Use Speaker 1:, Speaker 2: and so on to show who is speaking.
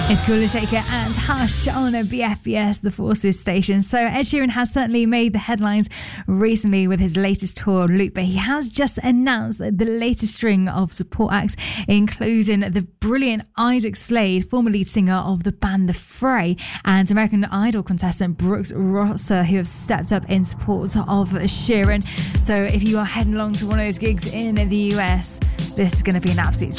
Speaker 1: It's Cooler Shaker and Hush on a BFBS, the Forces station. So Ed Sheeran has certainly made the headlines recently with his latest tour loop, but he has just announced the latest string of support acts, including the brilliant Isaac Slade, former lead singer of the band The Fray, and American Idol contestant Brooks Rosser, who have stepped up in support of Sheeran. So if you are heading along to one of those gigs in the US, this is going to be an absolute